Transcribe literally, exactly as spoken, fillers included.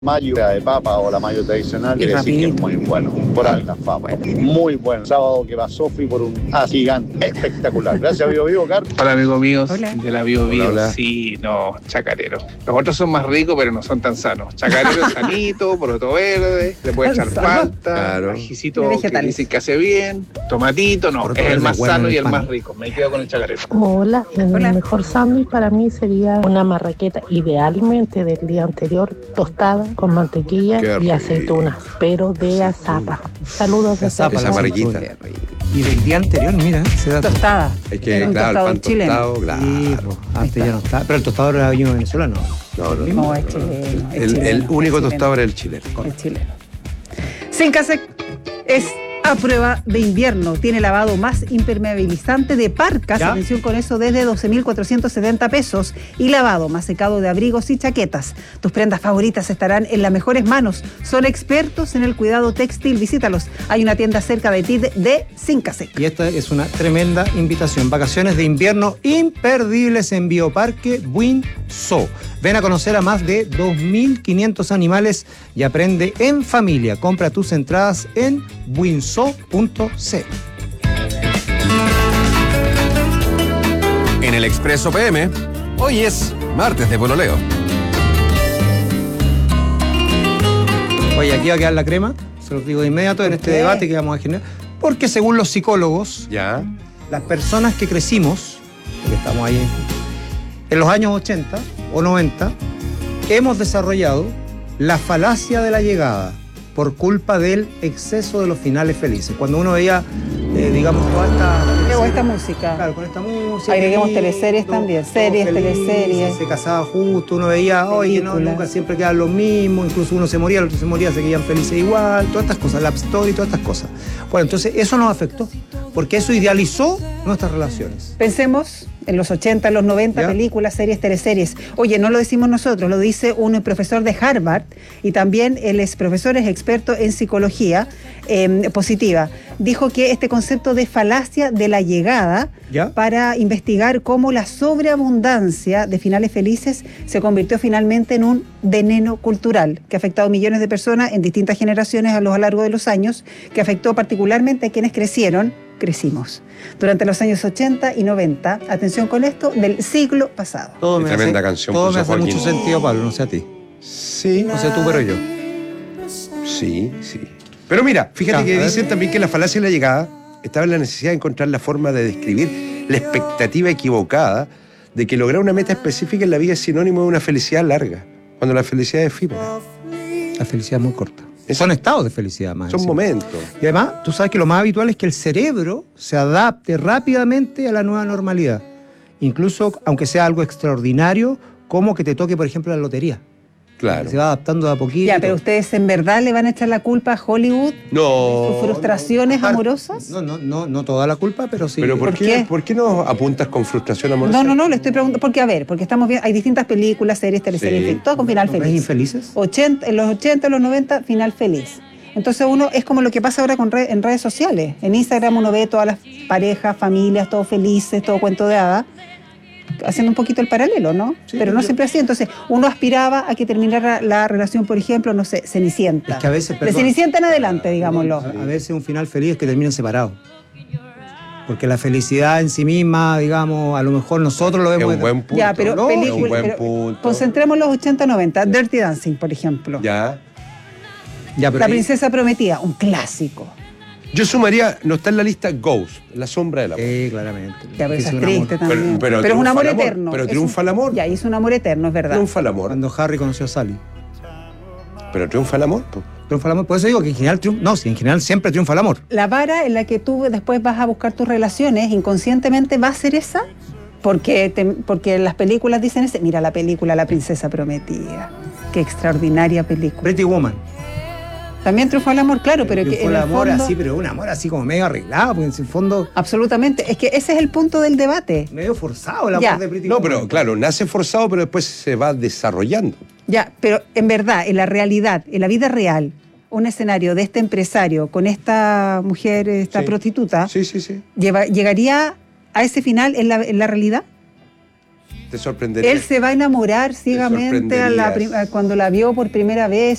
mayo de papa o la mayo tradicional, quiere decir que es muy bueno, por altas papas, muy bueno. Sábado que pasó fui por un ah, gigante, espectacular. Gracias, Bio Bio, Carlos. Hola, amigos míos. Hola. De la Bio Bio. Hola, hola. Sí, no, chacarero. Los otros son más ricos, pero no son tan sanos. Chacarero es sanito, poroto verde, le puede echar Sano. palta, Claro. ajicito De que vegetales. dicen que hace bien, tomatito, no, Poroto es el verde, más bueno, sano en y el el pan. más rico. Me quedo con el chacarero. Hola, el Hola. mejor sándwich para mí sería una marraqueta, idealmente del día anterior, tostada con mantequilla Qué y rico. aceitunas, pero de azapa. Saludos de Azapa, Texas. esa amarillita. Y del día anterior, mira, se da Tostada. Es que, Era un claro, el tostado pan chileno. tostado, claro. Sí, pues, antes ya no está. Pero el tostador era vino venezolano. No, no, No, es chileno. es El, chileno, el es único chileno, tostador era el chileno. Es chileno. Sincasec es a prueba de invierno. Tiene lavado más impermeabilizante de parcas, ¿Ya? atención con eso, desde doce mil cuatrocientos setenta pesos. Y lavado más secado de abrigos y chaquetas. Tus prendas favoritas estarán en las mejores manos. Son expertos en el cuidado textil. Visítalos. Hay una tienda cerca de ti de, de Sincasec. Y esta es una tremenda invitación. Vacaciones de invierno imperdibles en Bioparque Windsor. Ven a conocer a más de dos mil quinientos animales y aprende en familia. Compra tus entradas en windsor punto c l. En el Expreso P M, hoy es martes de pololeo. Oye, aquí va a quedar la crema. Se los digo de inmediato en este qué? debate que vamos a generar. Porque según los psicólogos, Ya. las personas que crecimos, que estamos ahí en los años ochenta o noventa, hemos desarrollado la falacia de la llegada por culpa del exceso de los finales felices. Cuando uno veía, eh, digamos, toda esta... Llegó esta música. Claro, con esta música. Agreguemos lindo, teleseries también, todos series, felices, teleseries. Se casaba justo, uno veía, oye, no, Películas. nunca siempre quedan los mismos, incluso uno se moría, el otro se moría, se quedaban felices igual, todas estas cosas, Love Story, todas estas cosas. Bueno, entonces eso nos afectó, porque eso idealizó nuestras relaciones. Pensemos en los ochenta, en los noventa, ¿Ya? películas, series, teleseries. Oye, no lo decimos nosotros, lo dice un profesor de Harvard y también él es profesor, es experto en psicología eh, positiva. Dijo que este concepto de falacia de la llegada, ¿Ya? para investigar cómo la sobreabundancia de finales felices se convirtió finalmente en un veneno cultural que ha afectado a millones de personas en distintas generaciones a lo largo de los años, que afectó particularmente a quienes crecieron, crecimos, durante los años ochenta y noventa, atención con esto, del siglo pasado. Todo Qué me tremenda hace, canción todo puso me hace Joaquín. mucho sentido, Pablo, no sé a ti. Sí. No sé tú, pero yo. Sí, sí. Pero mira, fíjate Ya, que a ver. dicen también que la falacia de la llegada estaba en la necesidad de encontrar la forma de describir la expectativa equivocada de que lograr una meta específica en la vida es sinónimo de una felicidad larga, cuando la felicidad es efímera. La felicidad es muy corta. Es- Son estados de felicidad más. Son encima. momentos. Y además, tú sabes que lo más habitual es que el cerebro se adapte rápidamente a la nueva normalidad. Incluso, aunque sea algo extraordinario, como que te toque, por ejemplo, la lotería. Claro. Se va adaptando de a poquito. Ya, pero ustedes en verdad le van a echar la culpa a Hollywood No. de sus frustraciones Aparte- amorosas. No, no, no, no toda la culpa, pero sí. Pero ¿por, ¿Por qué, qué? ¿por qué no apuntas con frustración amorosa? No, no, no, le estoy preguntando, porque a ver, porque estamos viendo, hay distintas películas, series, teleseries, Sí. en fin, todas con final ¿No ves feliz. infelices? ochenta, en los ochenta, en los noventa, final feliz. Entonces uno, es como lo que pasa ahora con re- en redes sociales. En Instagram uno ve todas las parejas, familias, todos felices, todo cuento de hadas, haciendo un poquito el paralelo, ¿no? Sí, Pero no yo- siempre así. Entonces uno aspiraba a que terminara la relación, por ejemplo, no sé, Cenicienta. Es que a veces, De perdón, Cenicienta en adelante, digámoslo. A, a veces un final feliz es que terminen separados. Porque la felicidad en sí misma, digamos, a lo mejor nosotros lo Es vemos... un buen punto. Ya, pero no, es un película, buen pero punto. concentremos los ochenta, noventa. Dirty Dancing, por ejemplo. Ya. Ya, pero La ahí- princesa prometida, un clásico. Yo sumaría, no está en la lista Ghost, La sombra del amor. Sí, claramente. Ya, pero Que esa es es un amor. triste también. Pero- pero Pero, es un triunfa amor el amor, eterno. pero Es triunfa un- el amor. Ya, y es un amor eterno, es verdad. Triunfa el amor. Cuando Harry conoció a Sally. Pero triunfa el amor. po. Triunfa el amor. Por eso digo que en general triunfa... No, sí, en general siempre triunfa el amor. La vara en la que tú después vas a buscar tus relaciones, inconscientemente va a ser esa, porque, te- porque las películas dicen ese. Mira la película La princesa prometida. Qué extraordinaria película. Pretty Woman. También triunfó el amor, claro, pero que Triunfó en el el amor fondo, así, pero un amor así como medio arreglado, porque en el fondo absolutamente. Es que ese es el punto del debate. medio forzado el amor Ya. de Pretty No, Woman. pero claro, nace forzado, pero después se va desarrollando. Ya, pero en verdad, en la realidad, en la vida real, un escenario de este empresario con esta mujer, esta Sí. prostituta, Sí, sí, sí. lleva- ¿llegaría a ese final en la, en la realidad? Te sorprendería. Él se va a enamorar ciegamente a la prim- a cuando la vio por primera vez.